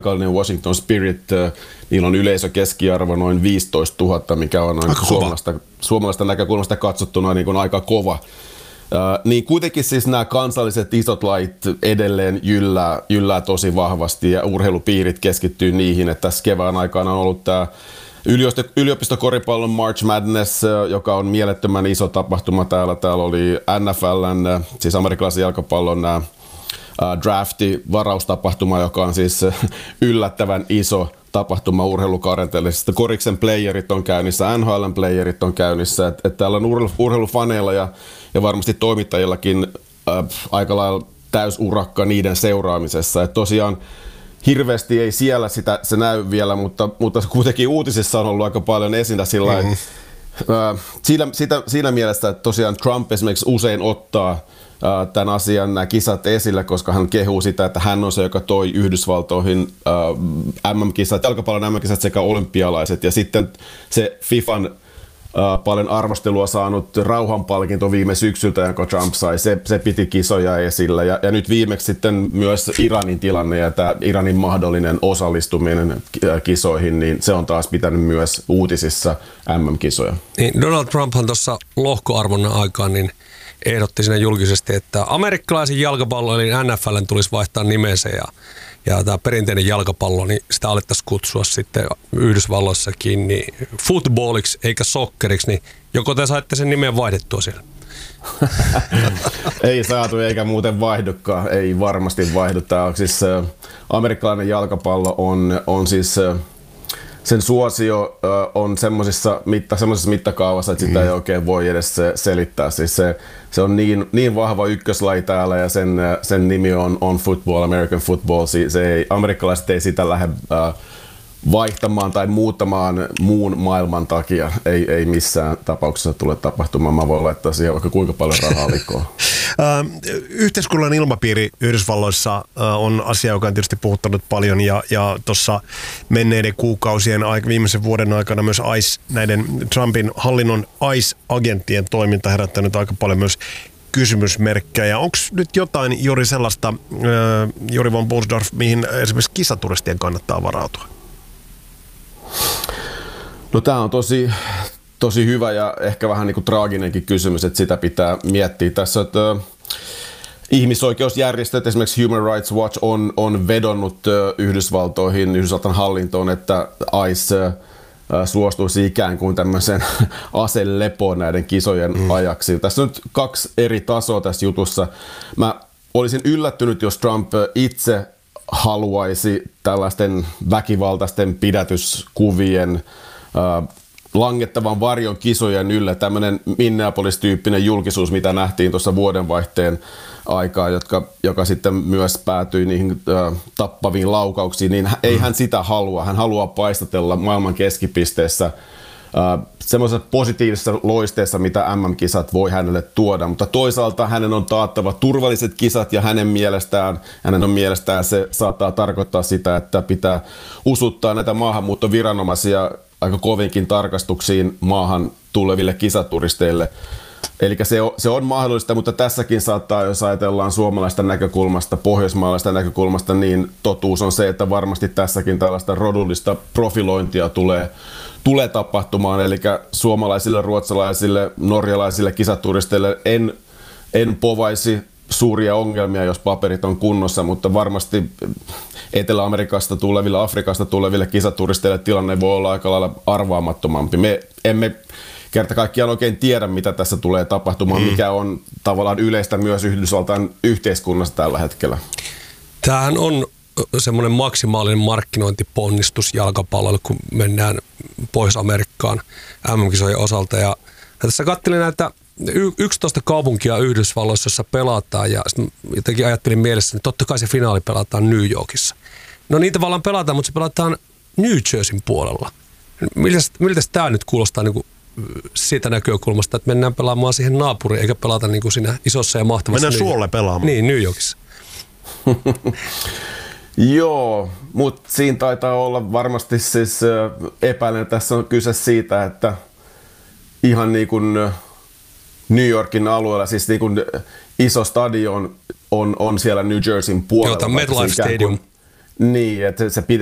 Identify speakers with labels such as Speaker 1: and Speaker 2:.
Speaker 1: paikallinen Washington Spirit, niillä on yleisökeskiarvo noin 15 000, mikä on noin suomalaista näkökulmasta katsottuna niin kuin aika kova. Niin kuitenkin siis nämä kansalliset isot lajit edelleen jyllää tosi vahvasti ja urheilupiirit keskittyy niihin, että tässä kevään aikana on ollut tämä yliopistokoripallon March Madness, joka on mielettömän iso tapahtuma täällä. Täällä oli NFLn, siis amerikkalaisen jalkapallon drafti-varaustapahtuma, joka on siis yllättävän iso tapahtuma urheilukarenteellisesta. Koriksen playerit on käynnissä, NHLn playerit on käynnissä. Että täällä on urheilufaneilla ja varmasti toimittajillakin aika lailla täysurakka niiden seuraamisessa. Et tosiaan hirveästi ei siellä se näy vielä, mutta kuitenkin uutisissa on ollut aika paljon esillä siinä mielessä, että tosiaan Trump esimerkiksi usein ottaa tämän asian, nämä kisat esille, koska hän kehuu sitä, että hän on se, joka toi Yhdysvaltoihin MM-kisat, jalkapallon MM-kisat sekä olympialaiset. Ja sitten se FIFAn paljon arvostelua saanut rauhanpalkinto viime syksyltä, jonka Trump sai, se piti kisoja esillä. Ja nyt viimeksi sitten myös Iranin tilanne ja tämä Iranin mahdollinen osallistuminen kisoihin, niin se on taas pitänyt myös uutisissa MM-kisoja. Niin
Speaker 2: Donald Trumphan tuossa lohkoarvonnan aikaan niin ehdotti siinä julkisesti, että amerikkalaisen jalkapallon eli NFLn tulisi vaihtaa nimensä ja tämä perinteinen jalkapallo, niin sitä alettaisiin kutsua sitten Yhdysvalloissakin niin footballiksi eikä socceriksi, niin joko te saitte sen nimen vaihdettua siellä?
Speaker 1: Ei saatu eikä muuten vaihdukaan, ei varmasti vaihdu. Tämä on siis amerikkalainen jalkapallo on siis sen suosio on semmoisessa mittakaavassa, että sitä ei oikein voi edes selittää. Siis se on niin vahva ykköslaji täällä ja sen nimi on football, American football. Amerikkalaiset ei sitä lähde vaihtamaan tai muuttamaan muun maailman takia. Ei missään tapauksessa tule tapahtumaan. Mä voin laittaa siihen vaikka kuinka paljon rahaa likoon.
Speaker 3: Yhteiskunnan ilmapiiri Yhdysvalloissa on asia, joka on tietysti puhuttanut paljon ja tuossa menneiden kuukausien viimeisen vuoden aikana myös näiden Trumpin hallinnon ICE-agenttien toiminta herättänyt aika paljon myös kysymysmerkkejä. Onko nyt jotain juuri sellaista, Juri von Bursdorf, mihin esimerkiksi kisaturistien kannattaa varautua?
Speaker 1: No tämä on tosi hyvä ja ehkä vähän niin kuin traaginenkin kysymys, että sitä pitää miettiä tässä, että ihmisoikeusjärjestöt, esimerkiksi Human Rights Watch on vedonnut Yhdysvaltain hallintoon, että ICE suostuisi ikään kuin tämmöisen aselepoon näiden kisojen ajaksi. Tässä on nyt 2 eri tasoa tässä jutussa. Mä olisin yllättynyt, jos Trump itse haluaisi tällaisten väkivaltaisten pidätyskuvien langettavan varjon kisojen ylle, tämmöinen Minneapolis-tyyppinen julkisuus, mitä nähtiin tuossa vuodenvaihteen aikaa, joka sitten myös päätyi niihin tappaviin laukauksiin, niin ei hän sitä halua. Hän haluaa paistatella maailman keskipisteessä semmoisessa positiivisessa loisteessa, mitä MM-kisat voi hänelle tuoda, mutta toisaalta hänen on taattava turvalliset kisat ja hänen mielestään se saattaa tarkoittaa sitä, että pitää usuttaa näitä maahanmuuttoviranomaisia aika kovinkin tarkastuksiin maahan tuleville kisaturisteille. Eli se on mahdollista, mutta tässäkin saattaa, jos ajatellaan suomalaista näkökulmasta, pohjoismaalaista näkökulmasta, niin totuus on se, että varmasti tässäkin tällaista rodullista profilointia tulee tapahtumaan. Eli suomalaisille, ruotsalaisille, norjalaisille kisaturisteille en povaisi suuria ongelmia, jos paperit on kunnossa, mutta varmasti Etelä-Amerikasta tuleville, Afrikasta tuleville kisaturisteille tilanne voi olla aika lailla arvaamattomampi. Me emme kerta kaikkiaan oikein tiedä, mitä tässä tulee tapahtumaan, mikä on tavallaan yleistä myös Yhdysvaltain yhteiskunnassa tällä hetkellä.
Speaker 2: Tämähän on semmoinen maksimaalinen markkinointiponnistus jalkapallolle, kun mennään Pohjois-Amerikkaan MM-kisojen osalta. Ja tässä katselin näitä 11 kaupunkia Yhdysvalloissa, jossa pelataan, ja jotenkin ajattelin mielessä, että totta kai se finaali pelataan New Yorkissa. No niin tavallaan pelataan, mutta se pelataan New Jerseyn puolella. Miltä tämä nyt kuulostaa niin kuin siitä näkökulmasta, että mennään pelaamaan siihen naapuriin, eikä pelata niin kuin siinä isossa ja mahtavassa...
Speaker 3: Mennään suolle pelaamaan.
Speaker 2: Niin, New Yorkissa.
Speaker 1: Joo, mutta siinä taitaa olla varmasti siis epäilen, että tässä on kyse siitä, että ihan niin kuin New Yorkin alueella, siis niin kuin iso stadion on siellä New Jerseyn puolella.
Speaker 2: Joo, MetLife Stadium.
Speaker 1: Niin, että se